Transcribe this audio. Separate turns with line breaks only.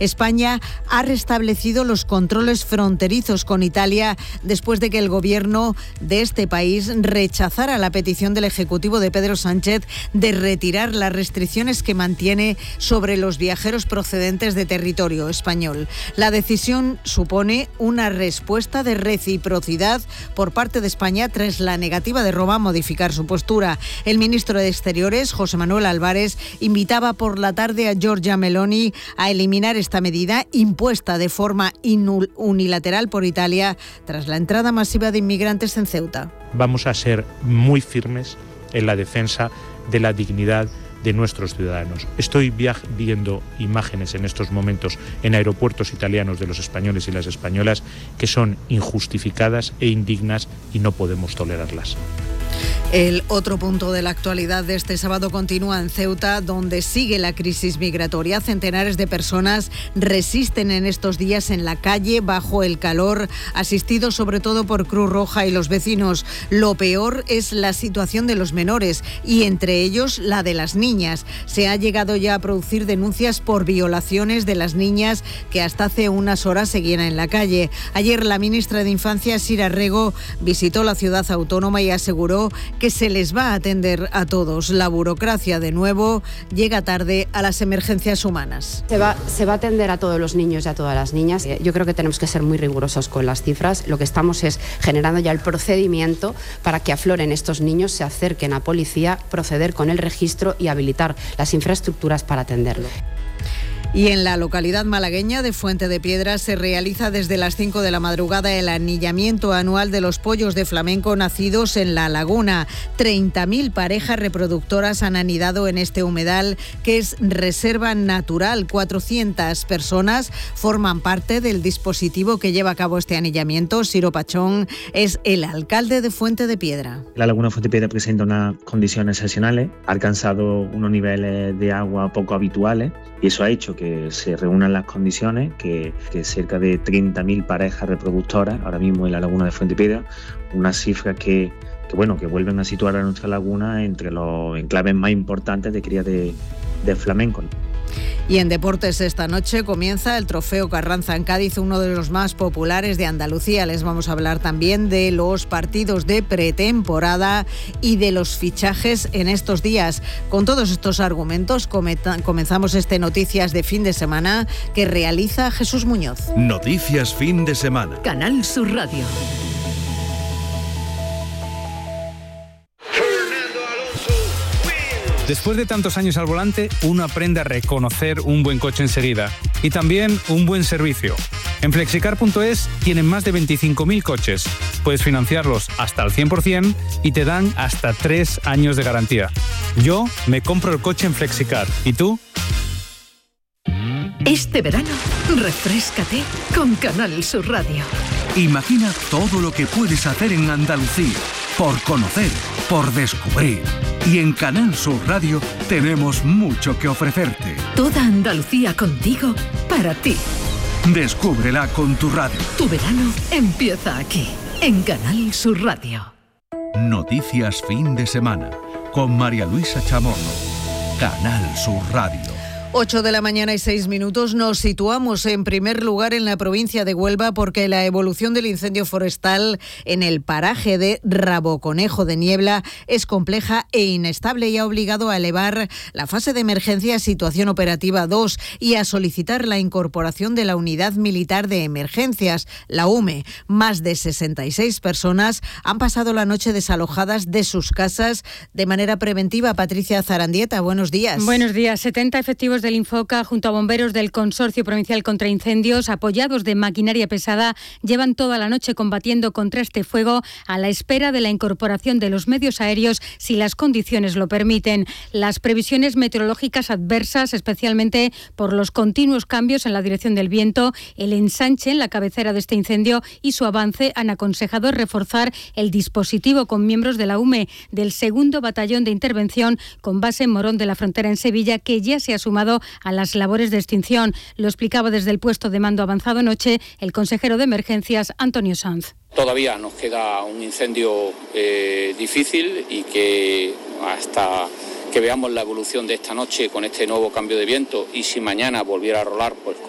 España ha restablecido los controles fronterizos con Italia después de que el gobierno de este país rechazara la petición del Ejecutivo de Pedro Sánchez de retirar las restricciones que mantiene sobre los viajeros procedentes de territorio español. La decisión supone una respuesta de reciprocidad por parte de España tras la negativa de Roma a modificar su postura. El ministro de Exteriores, José Manuel Álvarez, invitaba por la tarde a Giorgia Meloni a eliminar esta medida impuesta de forma unilateral por Italia tras la entrada masiva de inmigrantes en Ceuta.
Vamos a ser muy firmes en la defensa de la dignidad de nuestros ciudadanos. Estoy viendo imágenes en estos momentos en aeropuertos italianos de los españoles y las españolas que son injustificadas e indignas y no podemos tolerarlas.
El otro punto de la actualidad de este sábado continúa en Ceuta, donde sigue la crisis migratoria. Centenares de personas resisten en estos días en la calle bajo el calor, asistidos sobre todo por Cruz Roja y los vecinos. Lo peor es la situación de los menores y entre ellos la de las niñas. Se ha llegado ya a producir denuncias por violaciones de las niñas que hasta hace unas horas seguían en la calle. Ayer la ministra de Infancia, Sira Rego, visitó la ciudad autónoma y aseguró que se les va a atender a todos. La burocracia, de nuevo, llega tarde a las emergencias humanas.
Se va a atender a todos los niños y a todas las niñas. Yo creo que tenemos que ser muy rigurosos con las cifras. Lo que estamos es generando ya el procedimiento para que afloren estos niños, se acerquen a policía, proceder con el registro y habilitar las infraestructuras para atenderlo.
Y en la localidad malagueña de Fuente de Piedra se realiza desde las 5 de la madrugada el anillamiento anual de los pollos de flamenco nacidos en la laguna. 30.000 parejas reproductoras han anidado en este humedal que es reserva natural. 400 personas forman parte del dispositivo que lleva a cabo este anillamiento. Ciro Pachón es el alcalde de Fuente de Piedra.
La laguna Fuente de Piedra presenta unas condiciones excepcionales, ha alcanzado unos niveles de agua poco habituales y eso ha hecho que se reúnan las condiciones, que cerca de 30.000 parejas reproductoras ahora mismo en la laguna de Fuente de Piedra, unas cifras que vuelven a situar a nuestra laguna entre los enclaves más importantes de cría de flamenco.
Y en deportes esta noche comienza el Trofeo Carranza en Cádiz, uno de los más populares de Andalucía. Les vamos a hablar también de los partidos de pretemporada y de los fichajes en estos días. Con todos estos argumentos comenzamos este Noticias de Fin de Semana que realiza Jesús Muñoz.
Noticias Fin de Semana.
Canal Sur Radio.
Después de tantos años al volante, uno aprende a reconocer un buen coche enseguida y también un buen servicio. En Flexicar.es tienen más de 25.000 coches. Puedes financiarlos hasta al 100% y te dan hasta 3 años de garantía. Yo me compro el coche en Flexicar. ¿Y tú?
Este verano, refréscate con Canal Sur Radio.
Imagina todo lo que puedes hacer en Andalucía, por conocer, por descubrir. Y en Canal Sur Radio tenemos mucho que ofrecerte.
Toda Andalucía contigo, para ti.
Descúbrela con tu radio.
Tu verano empieza aquí, en Canal Sur Radio.
Noticias Fin de Semana, con María Luisa Chamorro. Canal Sur Radio.
8 de la mañana y 6 minutos. Nos situamos en primer lugar en la provincia de Huelva porque la evolución del incendio forestal en el paraje de Raboconejo de Niebla es compleja e inestable y ha obligado a elevar la fase de emergencia a situación operativa 2 y a solicitar la incorporación de la Unidad Militar de Emergencias, la UME. Más de 66 personas han pasado la noche desalojadas de sus casas de manera preventiva. Patricia Zarandieta, buenos días.
Buenos días. 70 efectivos del Infoca junto a bomberos del Consorcio Provincial contra Incendios, apoyados de maquinaria pesada, llevan toda la noche combatiendo contra este fuego a la espera de la incorporación de los medios aéreos si las condiciones lo permiten. Las previsiones meteorológicas adversas, especialmente por los continuos cambios en la dirección del viento, el ensanche en la cabecera de este incendio y su avance, han aconsejado reforzar el dispositivo con miembros de la UME del 2º Batallón de Intervención con base en Morón de la Frontera en Sevilla, que ya se ha sumado a las labores de extinción. Lo explicaba desde el puesto de mando avanzado anoche el consejero de Emergencias, Antonio Sanz.
Todavía nos queda un incendio difícil y que hasta que veamos la evolución de esta noche con este nuevo cambio de viento y si mañana volviera a rolar, pues